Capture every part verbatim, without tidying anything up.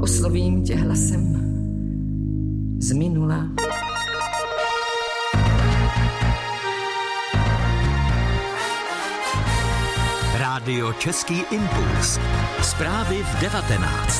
oslovím tě hlasem z minula. Rádio Český impuls. Zprávy v devatenáct.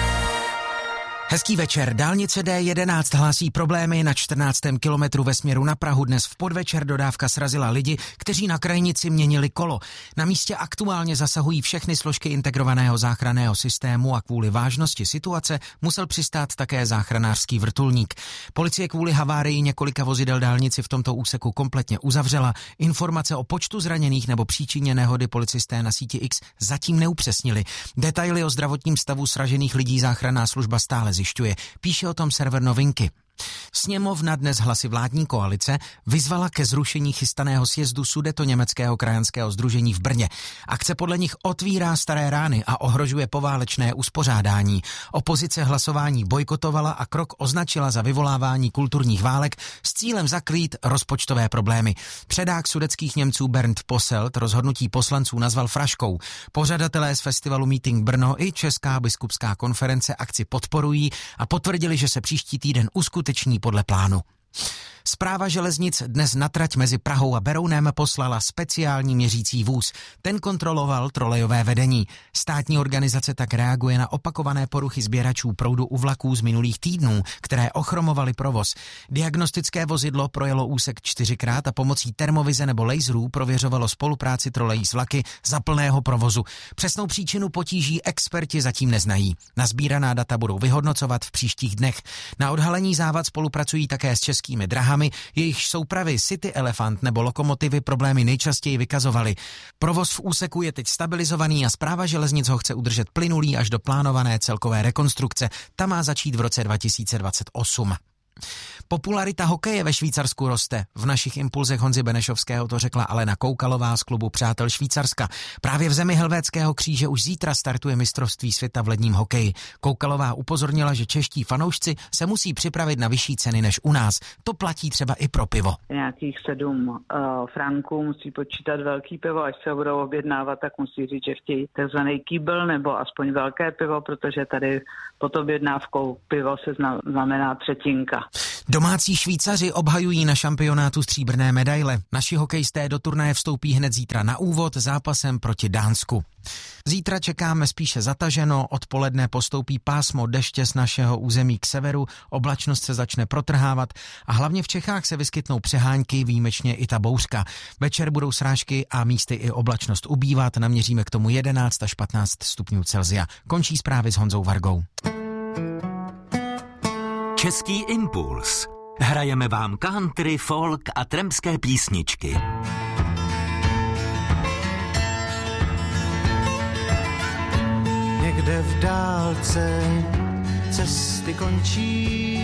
Hezký večer. Dálnice D jedenáct hlásí problémy na čtrnáctém kilometru ve směru na Prahu. Dnes v podvečer dodávka srazila lidi, kteří na krajnici měnili kolo. Na místě aktuálně zasahují všechny složky integrovaného záchranného systému a kvůli vážnosti situace musel přistát také záchranářský vrtulník. Policie kvůli havárii několika vozidel dálnici v tomto úseku kompletně uzavřela. Informace o počtu zraněných nebo příčině nehody policisté na síti X zatím neupřesnili. Detaily o zdravotním stavu sražených lidí záchranná služba stále zjišťuje. Píše o tom server Novinky. Sněmovna dnes hlasy vládní koalice vyzvala ke zrušení chystaného sjezdu Sudetoněmeckého krajanského sdružení v Brně. Akce podle nich otvírá staré rány a ohrožuje poválečné uspořádání. Opozice hlasování bojkotovala a krok označila za vyvolávání kulturních válek s cílem zakrýt rozpočtové problémy. Předák sudetských Němců Bernd Posselt rozhodnutí poslanců nazval fraškou. Pořadatelé z festivalu Meeting Brno i Česká biskupská konference akci podporují a potvrdili, že se příští týden uskuteční podle plánu. Správa železnic dnes na trať mezi Prahou a Berounem poslala speciální měřící vůz. Ten kontroloval trolejové vedení. Státní organizace tak reaguje na opakované poruchy sběračů proudu u vlaků z minulých týdnů, které ochromovaly provoz. Diagnostické vozidlo projelo úsek čtyřikrát a pomocí termovize nebo laserů prověřovalo spolupráci trolejí s vlaky za plného provozu. Přesnou příčinu potíží experti zatím neznají. Nasbíraná data budou vyhodnocovat v příštích dnech. Na odhalení závad spolupracují také s Českými drahami, jejichž soupravy City Elephant nebo lokomotivy problémy nejčastěji vykazovaly. Provoz v úseku je teď stabilizovaný a správa železnic ho chce udržet plynulý až do plánované celkové rekonstrukce. Ta má začít v roce dva tisíce dvacet osm. Popularita hokeje ve Švýcarsku roste. V našich impulzech Honzy Benešovského to řekla Alena Koukalová z klubu Přátel Švýcarska. Právě v zemi Helvétského kříže už zítra startuje mistrovství světa v ledním hokeji. Koukalová upozornila, že čeští fanoušci se musí připravit na vyšší ceny než u nás. To platí třeba i pro pivo. Nějakých sedm uh, franků musí počítat velký pivo, až se budou objednávat, tak musí říct, že chtějí takzvaný kýbl nebo aspoň velké pivo, protože tady pod objednávkou pivo se znamená třetinka. Domácí Švýcaři obhajují na šampionátu stříbrné medaile. Naši hokejisté do turnaje vstoupí hned zítra na úvod zápasem proti Dánsku. Zítra čekáme spíše zataženo, odpoledne postoupí pásmo deště z našeho území k severu, oblačnost se začne protrhávat a hlavně v Čechách se vyskytnou přehánky, výjimečně i ta bouřka. Večer budou srážky a místy i oblačnost ubývat, naměříme k tomu jedenáct až patnáct stupňů Celsia. Končí zprávy s Honzou Vargou. Český impuls. Hrajeme vám country, folk a trampské písničky. Někde v dálce cesty končí.